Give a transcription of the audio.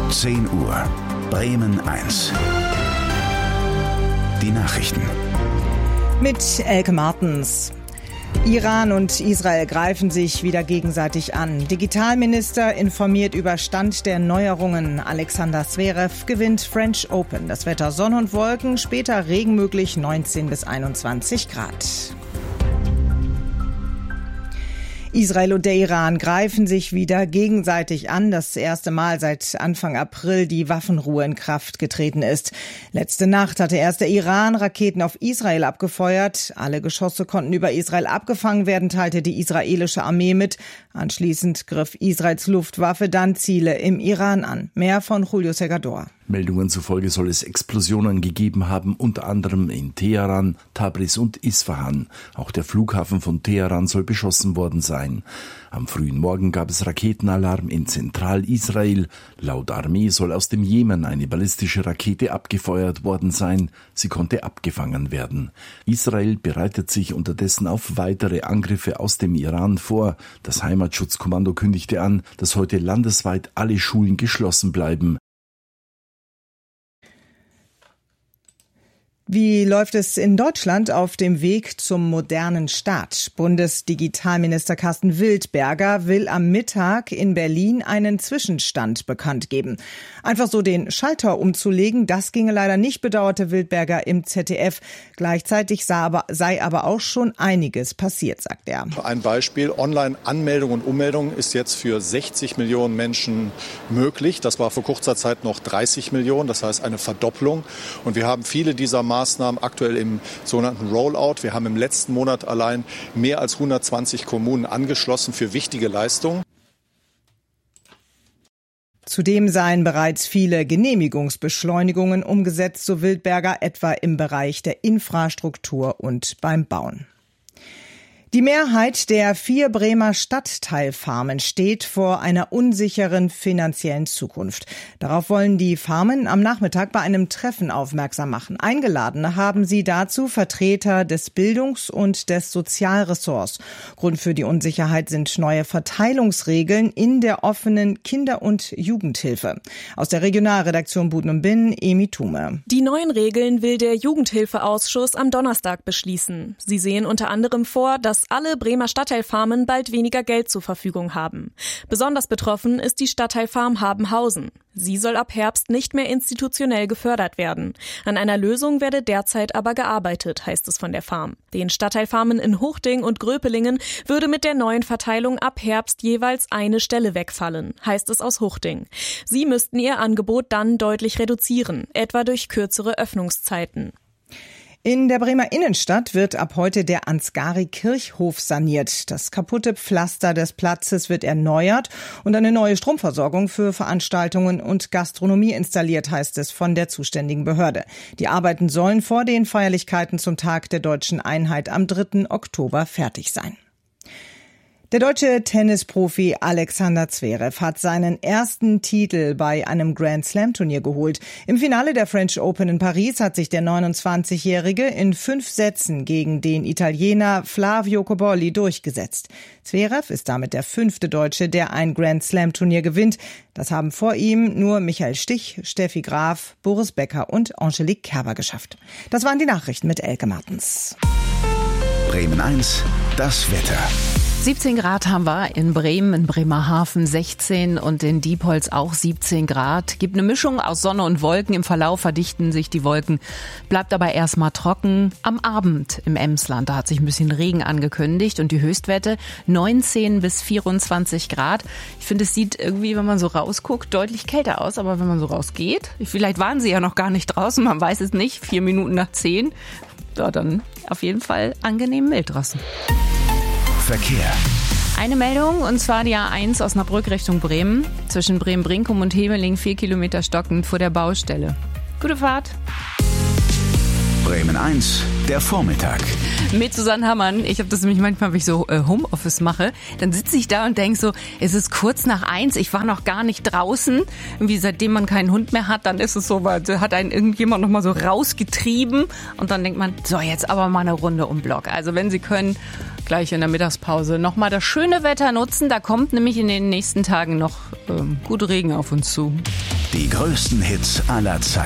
10 Uhr. Bremen 1. Die Nachrichten. Mit Elke Martens. Iran und Israel greifen sich wieder gegenseitig an. Digitalminister informiert über Stand der Neuerungen. Alexander Zverev gewinnt French Open. Das Wetter Sonne und Wolken, später Regen möglich, 19 bis 21 Grad. Israel und der Iran greifen sich wieder gegenseitig an. Das erste Mal seit Anfang April die Waffenruhe in Kraft getreten ist. Letzte Nacht hatte erst der Iran Raketen auf Israel abgefeuert. Alle Geschosse konnten über Israel abgefangen werden, teilte die israelische Armee mit. Anschließend griff Israels Luftwaffe dann Ziele im Iran an. Mehr von Julio Segador. Meldungen zufolge soll es Explosionen gegeben haben, unter anderem in Teheran, Tabriz und Isfahan. Auch der Flughafen von Teheran soll beschossen worden sein. Am frühen Morgen gab es Raketenalarm in Zentralisrael. Laut Armee soll aus dem Jemen eine ballistische Rakete abgefeuert worden sein. Sie konnte abgefangen werden. Israel bereitet sich unterdessen auf weitere Angriffe aus dem Iran vor. Das Heimatschutzkommando kündigte an, dass heute landesweit alle Schulen geschlossen bleiben. Wie läuft es in Deutschland auf dem Weg zum modernen Staat? Bundesdigitalminister Carsten Wildberger will am Mittag in Berlin einen Zwischenstand bekannt geben. Einfach so den Schalter umzulegen, das ginge leider nicht, bedauerte Wildberger im ZDF. Gleichzeitig sei aber auch schon einiges passiert, sagt er. Ein Beispiel, Online-Anmeldung und Ummeldung ist jetzt für 60 Millionen Menschen möglich. Das war vor kurzer Zeit noch 30 Millionen, das heißt eine Verdopplung. Und wir haben viele dieser Maßnahmen aktuell im sogenannten Rollout. Wir haben im letzten Monat allein mehr als 120 Kommunen angeschlossen für wichtige Leistungen. Zudem seien bereits viele Genehmigungsbeschleunigungen umgesetzt, so Wildberger, etwa im Bereich der Infrastruktur und beim Bauen. Die Mehrheit der 4 Bremer Stadtteilfarmen steht vor einer unsicheren finanziellen Zukunft. Darauf wollen die Farmen am Nachmittag bei einem Treffen aufmerksam machen. Eingeladen haben sie dazu Vertreter des Bildungs- und des Sozialressorts. Grund für die Unsicherheit sind neue Verteilungsregeln in der offenen Kinder- und Jugendhilfe. Aus der Regionalredaktion Buden und Binnen, Emi Thume. Die neuen Regeln will der Jugendhilfeausschuss am Donnerstag beschließen. Sie sehen unter anderem vor, dass alle Bremer Stadtteilfarmen bald weniger Geld zur Verfügung haben. Besonders betroffen ist die Stadtteilfarm Habenhausen. Sie soll ab Herbst nicht mehr institutionell gefördert werden. An einer Lösung werde derzeit aber gearbeitet, heißt es von der Farm. Den Stadtteilfarmen in Huchting und Gröpelingen würde mit der neuen Verteilung ab Herbst jeweils eine Stelle wegfallen, heißt es aus Huchting. Sie müssten ihr Angebot dann deutlich reduzieren, etwa durch kürzere Öffnungszeiten. In der Bremer Innenstadt wird ab heute der Ansgari-Kirchhof saniert. Das kaputte Pflaster des Platzes wird erneuert und eine neue Stromversorgung für Veranstaltungen und Gastronomie installiert, heißt es von der zuständigen Behörde. Die Arbeiten sollen vor den Feierlichkeiten zum Tag der Deutschen Einheit am 3. Oktober fertig sein. Der deutsche Tennisprofi Alexander Zverev hat seinen ersten Titel bei einem Grand-Slam-Turnier geholt. Im Finale der French Open in Paris hat sich der 29-Jährige in 5 Sätzen gegen den Italiener Flavio Cobolli durchgesetzt. Zverev ist damit der 5. Deutsche, der ein Grand-Slam-Turnier gewinnt. Das haben vor ihm nur Michael Stich, Steffi Graf, Boris Becker und Angelique Kerber geschafft. Das waren die Nachrichten mit Elke Martens. Bremen 1, das Wetter. 17 Grad haben wir in Bremen, in Bremerhaven 16 und in Diepholz auch 17 Grad. Gibt eine Mischung aus Sonne und Wolken. Im Verlauf verdichten sich die Wolken, bleibt aber erstmal trocken. Am Abend im Emsland, da hat sich ein bisschen Regen angekündigt und die Höchstwerte 19 bis 24 Grad. Ich finde, es sieht irgendwie, wenn man so rausguckt, deutlich kälter aus. Aber wenn man so rausgeht, vielleicht waren sie ja noch gar nicht draußen, man weiß es nicht, 4 Minuten nach 10. Ja, dann auf jeden Fall angenehm mild draußen. Verkehr. Eine Meldung, und zwar die A1 Osnabrück Richtung Bremen. Zwischen Bremen-Brinkum und Hemeling 4 Kilometer stockend vor der Baustelle. Gute Fahrt. Bremen 1, der Vormittag. Mit Susanne Hammann. Ich habe das nämlich manchmal, wenn ich so Homeoffice mache, dann sitze ich da und denke so, es ist kurz nach 1, ich war noch gar nicht draußen. Irgendwie seitdem man keinen Hund mehr hat, dann ist es so, weil hat einen irgendjemand noch mal so rausgetrieben und dann denkt man, so jetzt aber mal eine Runde um Block. Also wenn Sie können, gleich in der Mittagspause noch mal das schöne Wetter nutzen. Da kommt nämlich in den nächsten Tagen noch gut Regen auf uns zu. Die größten Hits aller Zeiten.